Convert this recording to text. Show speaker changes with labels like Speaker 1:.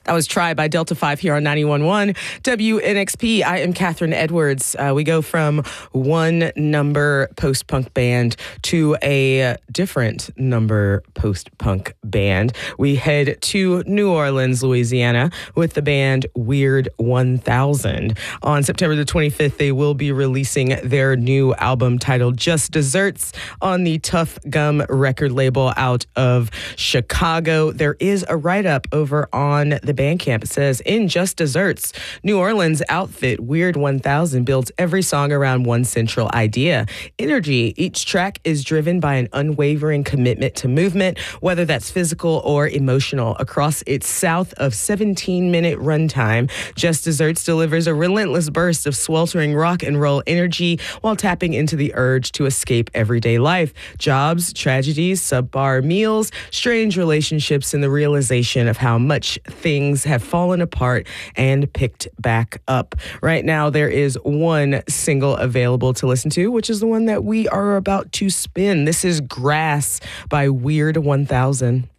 Speaker 1: That was Try by Delta 5 here on 91.1 WNXP. I am Catherine Edwards. We go from one number post-punk band to a different number post-punk band. We head to New Orleans, Louisiana with the band Weird 1000. On September the 25th, they will be releasing their new album titled Just Desserts on the Tough Gum record label out of Chicago. There is a write-up over on the Bandcamp. It says, in Just Desserts, New Orleans outfit Weird 1000 builds every song around one central idea: energy. Each track is driven by an unwavering commitment to movement, whether that's physical or emotional. Across its south of 17-minute runtime, Just Desserts delivers a relentless burst of sweltering rock and roll energy while tapping into the urge to escape everyday life, jobs, tragedies, subpar meals, strange relationships, and the realization of how much things have fallen apart and picked back up. Right now, there is one single available to listen to, which is the one that we are about to spin. This is Grass by Weird 1000.